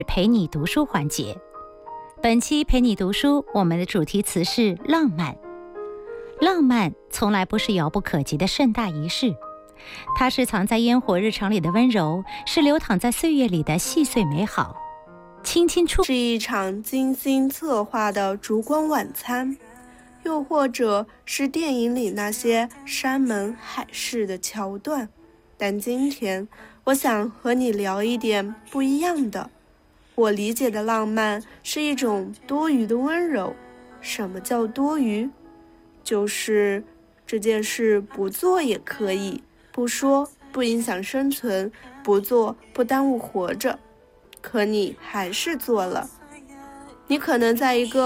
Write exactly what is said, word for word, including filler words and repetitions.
陪你读书环节。本期陪你读书，我们的主题词是浪漫。浪漫从来不是遥不可及的盛大仪式，它是藏在烟火日常里的温柔，是流淌在岁月里的细碎美好。轻轻触是一场精心策划的烛光晚餐，又或者是电影里那些山盟海誓的桥段。但今天我想和你聊一点不一样的。我理解的浪漫是一种多余的温柔。什么叫多余？就是这件事不做也可以，不说不影响生存，不做不耽误活着，可你还是做了。你可能在一个